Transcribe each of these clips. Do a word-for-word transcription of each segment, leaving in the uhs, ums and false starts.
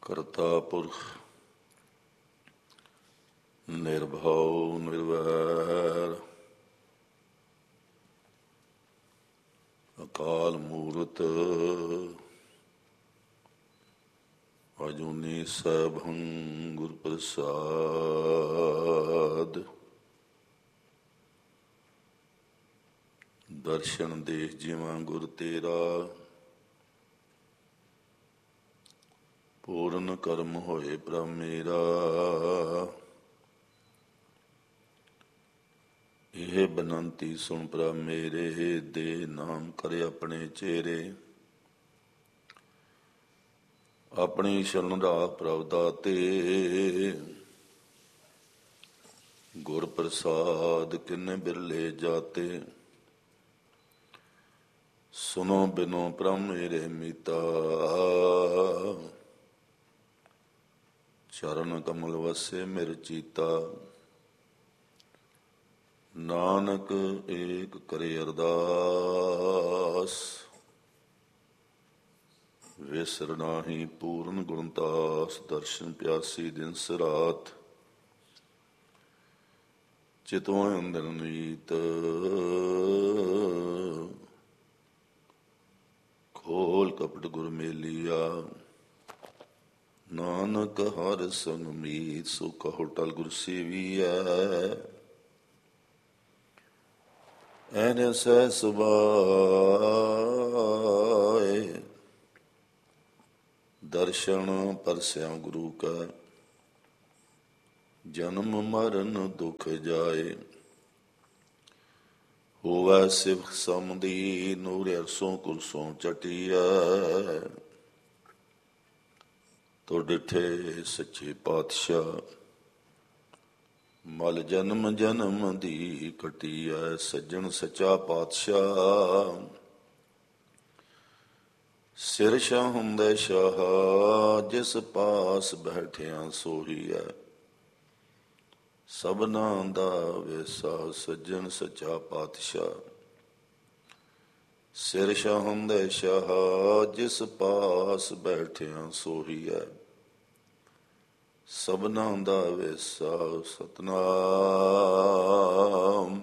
ਕਰਤਾ ਪੁਰਖ ਨਿਰਭਉ ਨਿਰਵੈਰ ਅਕਾਲ ਮੂਰਤ ਅਜੂਨੀ ਸੈਭੰ ਗੁਰ ਪ੍ਰਸਾਦ। ਦਰਸ਼ਨ ਦੇਖ ਜਿਵਾਂ ਗੁਰ ਤੇਰਾ, ਪੂਰਨ ਕਰਮ ਹੋਏ ਪ੍ਰਭ ਮੇਰਾ। ਇਹ ਬਨੰਤੀ ਸੁਣ ਪ੍ਰਭ ਮੇਰੇ, ਦੇ ਨਾਮ ਕਰੇ ਆਪਣੇ ਚਿਹਰੇ। ਆਪਣੀ ਸ਼ਰਨ ਰਾਖ ਪ੍ਰਭ ਦਾਤੇ, ਗੁਰ ਪ੍ਰਸਾਦ ਕਿੰਨੇ ਬਿਰਲੇ ਜਾਤੇ। ਸੁਨੋ ਬਿਨੋ ਪ੍ਰਭ ਮੇਰੇ ਮੀਤਾ, ਚਰਨ ਕਮਲ ਵਸੇ ਮਿਰ ਚੀਤਾ। ਨਾਨਕ ਏਕ ਕਰੇ ਅਰਦਾਸ, ਵਿਸਰ ਨਾਹੀ ਪੂਰਨ ਗੁਣਤਾਸ। ਦਰਸ਼ਨ ਪਿਆਸੀ ਦਿਨ ਸਰਾਤ, ਚਿਤੋਂ ਅੰਦਰ ਨੀਤ। ਖੋਲ ਕਪਟ ਗੁਰ ਮੇਲੀਆ, ਨਾਨਕ ਹਰ ਸੰਗ ਮੀਤ। ਸੋ ਕਹੋ ਟਲ ਗੁਰ ਸੇਵੀਐ, ਐਨ ਸਹਿ ਸੁਭਾਏ। ਦਰਸ਼ਨ ਪਰਸਿਆ ਗੁਰੂ ਕਾ, ਜਨਮ ਮਰਨ ਦੁਖ ਜਾਏ। ਹੋਵੈ ਸਿਵ ਸਮਦੀ, ਨੂਰ ਅਰਸੋਂ ਕੁਰਸੋਂ ਚਟੀਐ। ਤੋ ਡਿਠੇ ਸੱਚੇ ਪਾਤਸ਼ਾਹ, ਮਲ ਜਨਮ ਜਨਮ ਦੀ ਕਟੀਐ। ਸੱਜਣ ਸੱਚਾ ਪਾਤਸ਼ਾਹ, ਸਿਰ ਸ਼ਾਹ ਹੁੰਦੇ ਸ਼ਾਹ। ਜਿਸ ਪਾਸ ਬੈਠਿਆ ਸੋਹੀਐ, ਸਭਨਾਂ ਦਾ ਵੇਸਾ। ਸੱਜਣ ਸੱਚਾ ਪਾਤਸ਼ਾਹ, ਸਿਰ ਸ਼ਾਹ ਹੁੰਦੇ ਸ਼ਾਹ। ਜਿਸ ਪਾਸ ਬੈਠਿਆ ਸੋਹੀਐ, ਸਭਨਾਂ ਦਾ ਵੇਸਾ। ਸਤਿਨਾਮ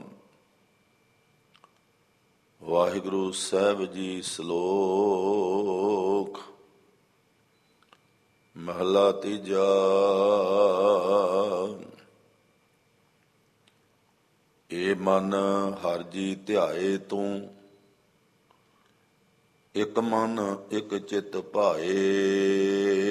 ਵਾਹਿਗੁਰੂ ਸਾਹਿਬ ਜੀ। ਸਲੋਕ ਮਹਲਾ ਤੀਜਾ। ਏ ਮਨ ਹਰਿ ਜੀ ਧਿਆਏ ਤੂੰ, ਇਕ ਮਨ ਇਕ ਚਿਤ ਭਾਏ।